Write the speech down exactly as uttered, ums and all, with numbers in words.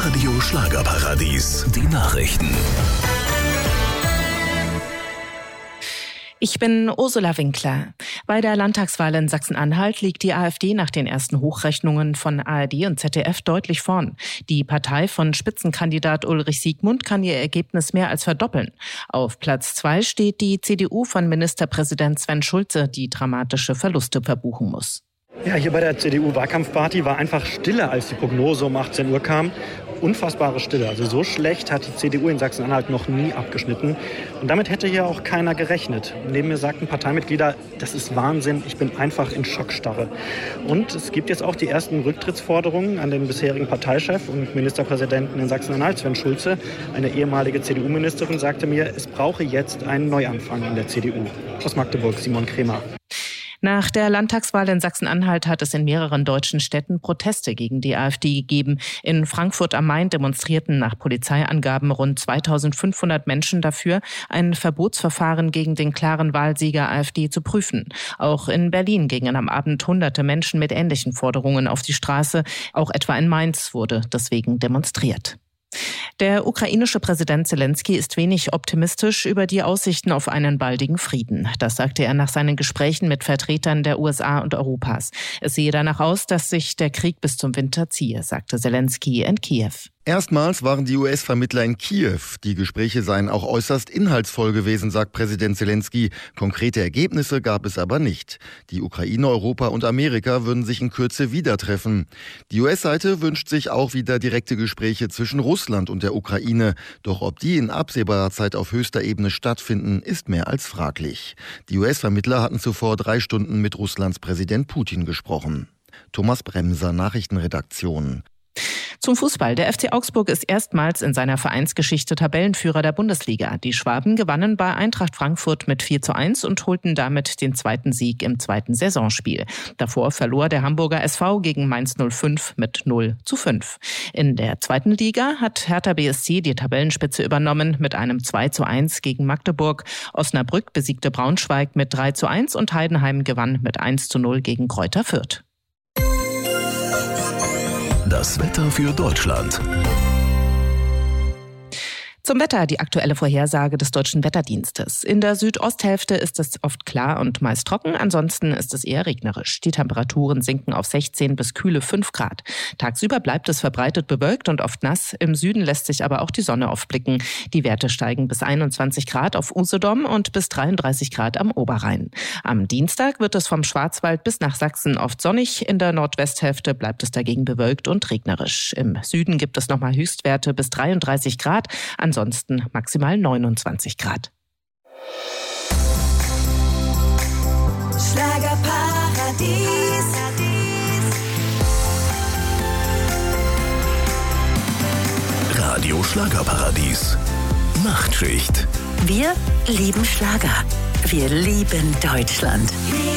Radio Schlagerparadies. Die Nachrichten. Ich bin Ursula Winkler. Bei der Landtagswahl in Sachsen-Anhalt liegt die AfD nach den ersten Hochrechnungen von A R D und Z D F deutlich vorn. Die Partei von Spitzenkandidat Ulrich Siegmund kann ihr Ergebnis mehr als verdoppeln. Auf Platz zwei steht die C D U von Ministerpräsident Sven Schulze, die dramatische Verluste verbuchen muss. Ja, hier bei der C D U-Wahlkampfparty war einfach Stille, als die Prognose um achtzehn Uhr kam. Unfassbare Stille. Also so schlecht hat die C D U in Sachsen-Anhalt noch nie abgeschnitten. Und damit hätte hier auch keiner gerechnet. Neben mir sagten Parteimitglieder, das ist Wahnsinn, ich bin einfach in Schockstarre. Und es gibt jetzt auch die ersten Rücktrittsforderungen an den bisherigen Parteichef und Ministerpräsidenten in Sachsen-Anhalt, Sven Schulze. Eine ehemalige C D U-Ministerin sagte mir, es brauche jetzt einen Neuanfang in der C D U. Aus Magdeburg, Simon Kremer. Nach der Landtagswahl in Sachsen-Anhalt hat es in mehreren deutschen Städten Proteste gegen die AfD gegeben. In Frankfurt am Main demonstrierten nach Polizeiangaben rund zweitausendfünfhundert Menschen dafür, ein Verbotsverfahren gegen den klaren Wahlsieger AfD zu prüfen. Auch in Berlin gingen am Abend hunderte Menschen mit ähnlichen Forderungen auf die Straße. Auch etwa in Mainz wurde deswegen demonstriert. Der ukrainische Präsident Zelensky ist wenig optimistisch über die Aussichten auf einen baldigen Frieden. Das sagte er nach seinen Gesprächen mit Vertretern der U S A und Europas. Es sehe danach aus, dass sich der Krieg bis zum Winter ziehe, sagte Zelensky in Kiew. Erstmals waren die U S-Vermittler in Kiew. Die Gespräche seien auch äußerst inhaltsvoll gewesen, sagt Präsident Zelensky. Konkrete Ergebnisse gab es aber nicht. Die Ukraine, Europa und Amerika würden sich in Kürze wieder treffen. Die U S-Seite wünscht sich auch wieder direkte Gespräche zwischen Russland und der Ukraine. Doch ob die in absehbarer Zeit auf höchster Ebene stattfinden, ist mehr als fraglich. Die U S-Vermittler hatten zuvor drei Stunden mit Russlands Präsident Putin gesprochen. Thomas Bremser, Nachrichtenredaktion. Zum Fußball. Der F C Augsburg ist erstmals in seiner Vereinsgeschichte Tabellenführer der Bundesliga. Die Schwaben gewannen bei Eintracht Frankfurt mit vier zu eins und holten damit den zweiten Sieg im zweiten Saisonspiel. Davor verlor der Hamburger S V gegen Mainz null fünf mit null zu fünf. In der zweiten Liga hat Hertha B S C die Tabellenspitze übernommen mit einem zwei zu eins gegen Magdeburg. Osnabrück besiegte Braunschweig mit drei zu eins und Heidenheim gewann mit eins zu null gegen Greuther Fürth. Das Wetter für Deutschland. Zum Wetter die aktuelle Vorhersage des Deutschen Wetterdienstes. In der Südosthälfte ist es oft klar und meist trocken, ansonsten ist es eher regnerisch. Die Temperaturen sinken auf sechzehn bis kühle fünf Grad. Tagsüber bleibt es verbreitet bewölkt und oft nass. Im Süden lässt sich aber auch die Sonne oft blicken. Die Werte steigen bis einundzwanzig Grad auf Usedom und bis dreiunddreißig Grad am Oberrhein. Am Dienstag wird es vom Schwarzwald bis nach Sachsen oft sonnig. In der Nordwesthälfte bleibt es dagegen bewölkt und regnerisch. Im Süden gibt es nochmal Höchstwerte bis dreiunddreißig Grad. Ansonsten maximal neunundzwanzig Grad. Schlagerparadies. Radio Schlagerparadies. Nachtschicht. Wir lieben Schlager. Wir lieben Deutschland.